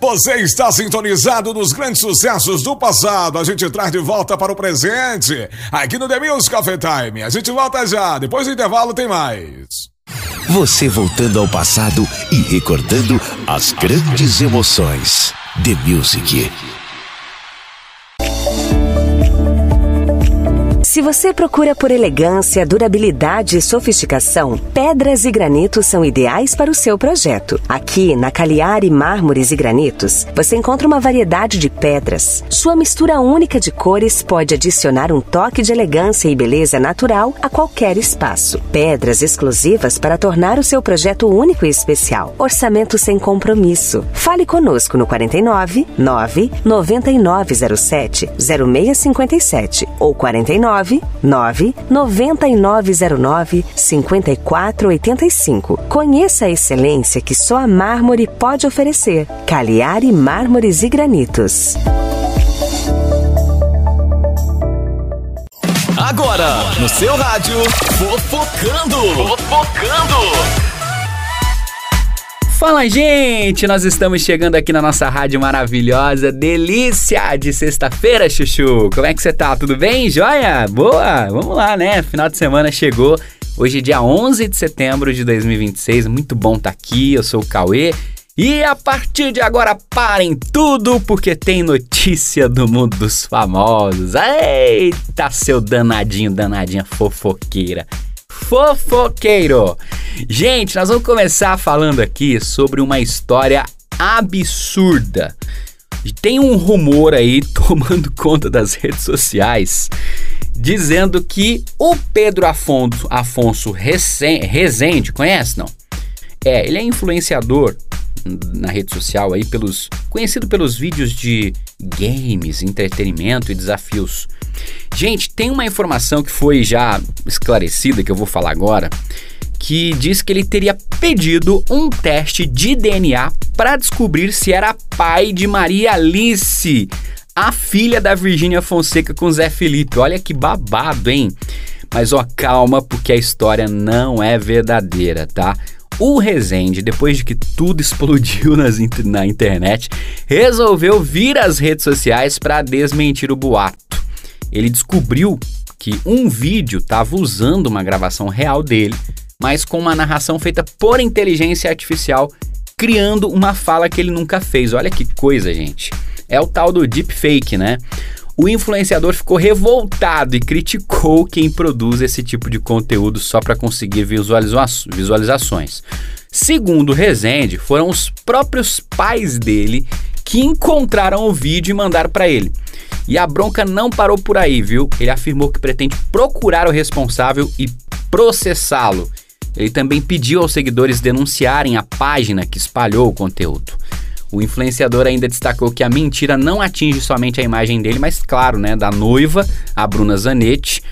Você está sintonizado nos grandes sucessos do passado. A gente traz de volta para o presente. Aqui no The Music Coffee Time. A gente volta já. Depois do intervalo tem mais. Você voltando ao passado e recordando as grandes emoções. The Music. Se você procura por elegância, durabilidade e sofisticação, pedras e granitos são ideais para o seu projeto. Aqui, na Cagliari Mármores e Granitos, você encontra uma variedade de pedras. Sua mistura única de cores pode adicionar um toque de elegância e beleza natural a qualquer espaço. Pedras exclusivas para tornar o seu projeto único e especial. Orçamento sem compromisso. Fale conosco no 49 9 9907 0657 ou 49 99909 5485. Conheça a excelência que só a mármore pode oferecer. Cagliari Mármores e Granitos. Agora, no seu rádio, Fofocando. Fala, gente! Nós estamos chegando aqui na nossa rádio maravilhosa, delícia de sexta-feira, Chuchu! Como é que você tá? Tudo bem? Joia? Boa! Vamos lá, né? Final de semana chegou. Hoje é dia 11 de setembro de 2026. Muito bom estar aqui. Eu sou o Cauê. E a partir de agora, parem tudo, porque tem notícia do mundo dos famosos. Eita, seu danadinha fofoqueira. Fofoqueiro! Gente, nós vamos começar falando aqui sobre uma história absurda. Tem um rumor aí tomando conta das redes sociais dizendo que o Pedro Afonso Rezende, conhece não? Ele é influenciador na rede social aí, conhecido pelos vídeos de games, entretenimento e desafios. Gente, tem uma informação que foi já esclarecida, que eu vou falar agora, que diz que ele teria pedido um teste de DNA para descobrir se era pai de Maria Alice, a filha da Virgínia Fonseca com Zé Felipe. Olha que babado, hein? Mas calma, porque a história não é verdadeira, tá? O Rezende, depois de que tudo explodiu na internet, resolveu vir às redes sociais para desmentir o boato. Ele descobriu que um vídeo estava usando uma gravação real dele, mas com uma narração feita por inteligência artificial, criando uma fala que ele nunca fez. Olha que coisa, gente. É o tal do deepfake, né? O influenciador ficou revoltado e criticou quem produz esse tipo de conteúdo só para conseguir visualizações. Segundo o Rezende, foram os próprios pais dele que encontraram o vídeo e mandaram para ele. E a bronca não parou por aí, viu? Ele afirmou que pretende procurar o responsável e processá-lo. Ele também pediu aos seguidores denunciarem a página que espalhou o conteúdo. O influenciador ainda destacou que a mentira não atinge somente a imagem dele, mas claro, né, da noiva, a Bruna Zanetti,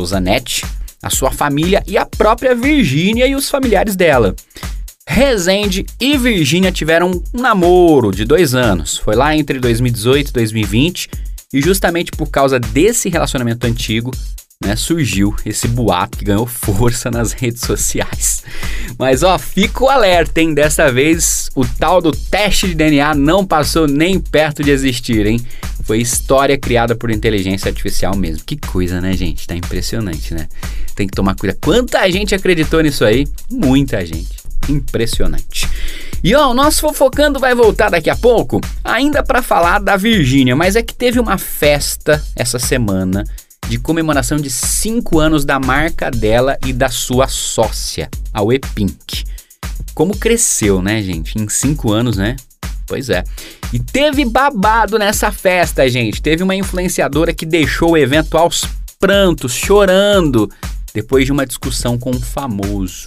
a sua família e a própria Virgínia e os familiares dela. Rezende e Virgínia tiveram um namoro de 2 anos. Foi lá entre 2018 e 2020 e justamente por causa desse relacionamento antigo, né, surgiu esse boato que ganhou força nas redes sociais. Mas fica o alerta, hein? Dessa vez o tal do teste de DNA não passou nem perto de existir, hein? Foi história criada por inteligência artificial mesmo. Que coisa, né, gente? Tá impressionante, né? Tem que tomar cuidado. Quanta gente acreditou nisso aí? Muita gente. Impressionante. E o nosso Fofocando vai voltar daqui a pouco, ainda para falar da Virgínia, mas é que teve uma festa essa semana de comemoração de 5 anos da marca dela e da sua sócia, a Wepink. Como cresceu, né, gente? Em 5 anos, né? Pois é. E teve babado nessa festa, gente. Teve uma influenciadora que deixou o evento aos prantos, chorando, depois de uma discussão com um famoso.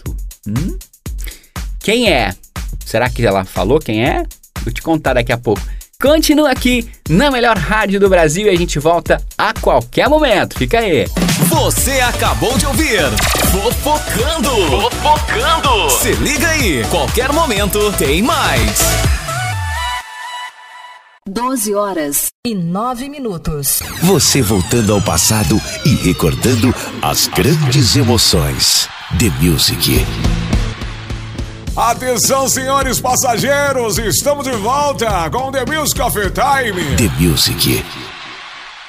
Quem é? Será que ela falou quem é? Vou te contar daqui a pouco. Continua aqui na melhor rádio do Brasil e a gente volta a qualquer momento. Fica aí. Você acabou de ouvir Fofocando. Se liga aí, qualquer momento tem mais. 12h09. Você voltando ao passado e recordando as grandes emoções. The Music. Atenção, senhores passageiros, estamos de volta com The Music Coffee Time. The Music